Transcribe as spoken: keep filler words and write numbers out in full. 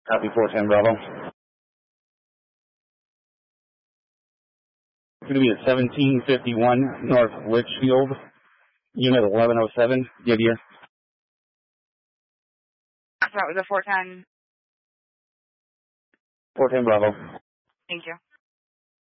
Copy four ten Bravo. It's going to be at seventeen fifty-one North Litchfield, unit eleven oh seven, Goodyear. So that was a four ten. four ten Bravo. Thank you.